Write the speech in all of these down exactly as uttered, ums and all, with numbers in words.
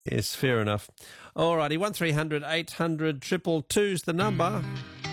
Yes, fair enough. All righty, one three hundred eight hundred triple two's the number.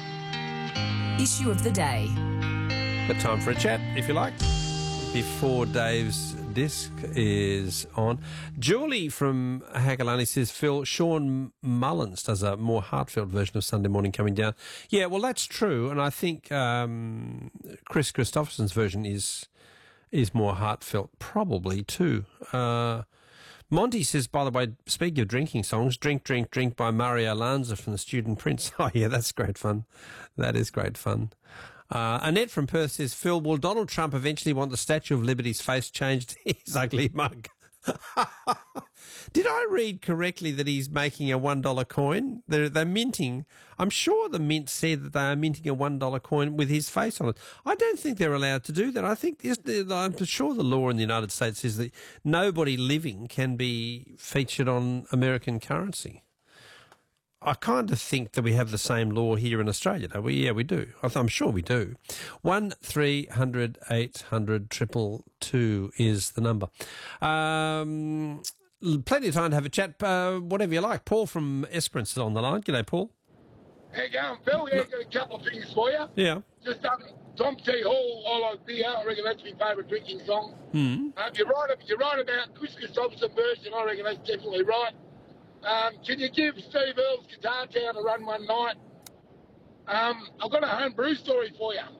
Issue of the day. Got time for a chat, if you like, before Dave's disc is on. Julie from Hagalani says, Phil, Sean Mullins does a more heartfelt version of Sunday Morning Coming Down. Yeah, well, that's true, and I think um, Chris Christopherson's version is is more heartfelt probably too. Uh, Monty says, by the way, speaking of drinking songs, Drink, Drink, Drink by Mario Lanza from the Student Prince. Oh, yeah, that's great fun. That is great fun. Uh, Annette from Perth says, Phil, will Donald Trump eventually want the Statue of Liberty's face changed to his ugly mug? Did I read correctly that he's making a one dollar coin? They're, they're minting. I'm sure the mint said that they are minting a one dollar coin with his face on it. I don't think they're allowed to do that. I think, I'm sure the law in the United States is that nobody living can be featured on American currency. I kind of think that we have the same law here in Australia, don't we? Yeah, we do. I'm sure we do. One three hundred eight hundred triple two is the number. Um, plenty of time to have a chat, uh, whatever you like. Paul from Esperance is on the line. G'day, Paul. How you going, Phil? Yeah, got a couple of things for you. Yeah. Just um, Tom T. Hall, I Like Beer. I reckon that's my favourite drinking song. Mm. Um, you're right. You're right about Chris Christopherson version. I reckon that's definitely right. Um, can you give Steve Earle's Guitar Town a run one night? Um, I've got a home brew story for you.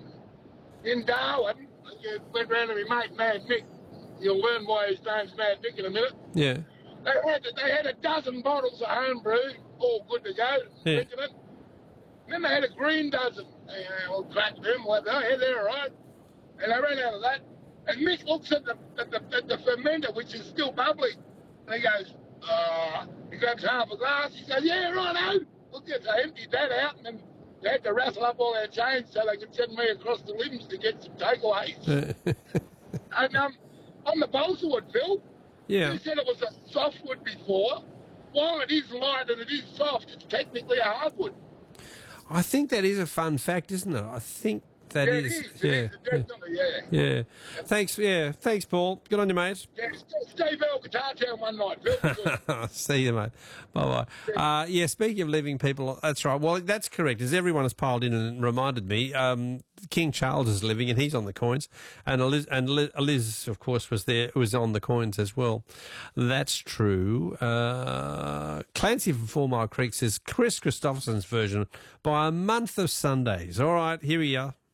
In Darwin, I went round to my mate Mad Mick. You'll learn why his name's Mad Mick in a minute. Yeah. They had they had a dozen bottles of home brew, all good to go. Yeah. Drinking it. And then they had a green dozen. And all cracked them. Like, oh, yeah, they're all right. And they ran out of that. And Mick looks at the at the, at the fermenter, which is still bubbly, and he goes, Uh, he grabs half a glass. He says, yeah, righto. Look at I emptied that out, and then they had to raffle up all their change so they could send me across the limbs to get some takeaways. And um, on the balsa wood, Phil, Yeah. you said it was a softwood before. While it is light and it is soft, it's technically a hardwood. I think that is a fun fact, isn't it? I think that yeah, is. it is. Yeah. It is, definitely, yeah. Yeah. Thanks. Yeah. Thanks, Paul. Good on you, mate. Yeah, Steve Earle Guitar Town one night, Phil. See you, mate. Bye bye. Uh, yeah. Speaking of living people, that's right. Well, that's correct. As everyone has piled in and reminded me, um, King Charles is living and he's on the coins, and Liz, and Liz, of course, was there. Was on the coins as well. That's true. Uh, Clancy from Four Mile Creek says Chris Christopherson's version by a month of Sundays. All right, here we are.